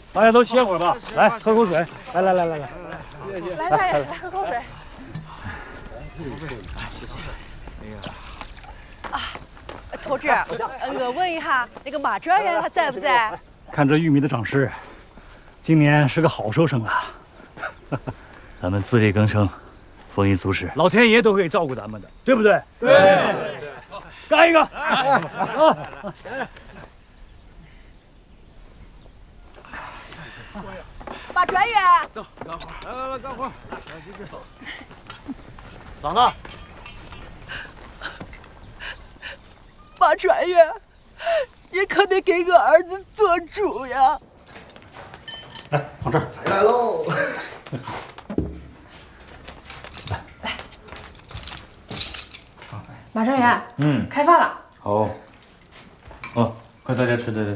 大家都歇会儿吧，来喝口水。来， 来，喝口水。 谢谢。哎呀。 啊，同志，我问一下，那个马专员他在不在？ 看这玉米的长势，今年是个好收成啊。咱们自力更生，丰衣足食，老天爷都会照顾咱们的，对不对？对。干一个！啊！ 马专员， 走，干活！来，干活！ 老子， 马专员，你可得给我儿子做主呀！ 来，放这儿。 菜来喽！ 来，马专员，开饭了。 好。哦，快大家吃，对。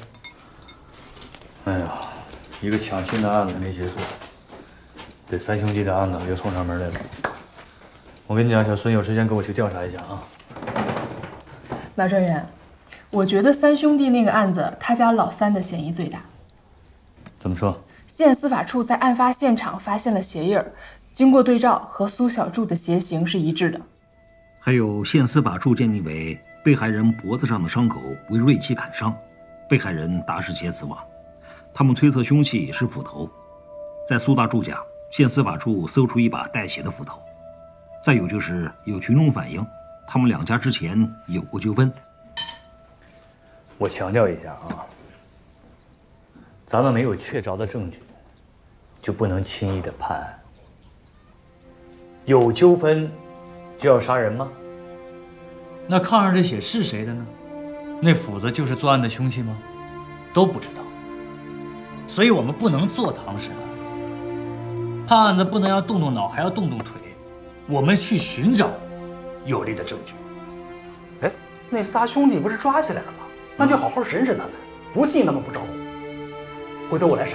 哎呀，一个抢亲的案子没结束，这三兄弟的案子又送上门来了。我跟你讲，小孙，有时间跟我去调查一下啊。 马专员，我觉得三兄弟那个案子，他家老三的嫌疑最大。 怎么说？ 县司法处在案发现场发现了鞋印儿，经过对照和苏小柱的鞋型是一致的。 还有县司法处鉴定为被害人脖子上的伤口为锐器砍伤，被害人打湿鞋死亡。他们推测凶器是斧头。在苏大柱家，县司法处搜出一把带血的斧头。再有就是有群众反映，他们两家之前有过纠纷。 我强调一下啊，咱们没有确凿的证据，就不能轻易的判案。有纠纷就要杀人吗？那炕上的血是谁的呢？那斧子就是作案的凶器吗？都不知道。所以我们不能坐堂审案，判案子不能要动动脑，还要动动腿。我们去寻找有力的证据。 哎，那仨兄弟不是抓起来了吗？那就好好审审他们，不信他们不招供。回头我来审。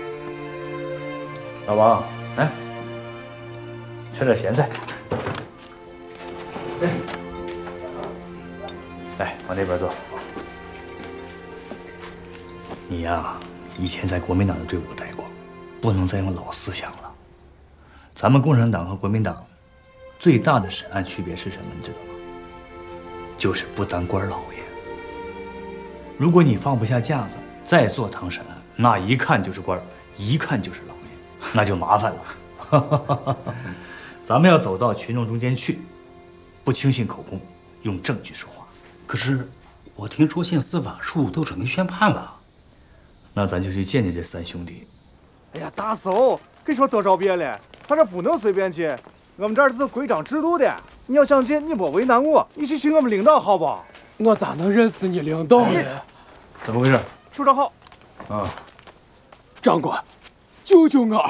老王，来，吃点咸菜。来，往那边坐。你呀，以前在国民党的队伍待过，不能再用老思想了。咱们共产党和国民党最大的审案区别是什么？你知道吗？就是不当官老爷。如果你放不下架子，再坐堂审案，那一看就是官，一看就是老爷，那就麻烦了。咱们要走到群众中间去，不轻信口供，用证据说话。 可是我听说县司法处都准备宣判了。 那咱就去见见这三兄弟。 哎呀，大嫂，跟你说多少遍了，咱这不能随便去，我们这儿是规章制度的。你要想进，你别为难我，你去请我们领导好不？ 我咋能认识你领导呢？ 怎么回事？ 处长好。 啊， 长官，救救我！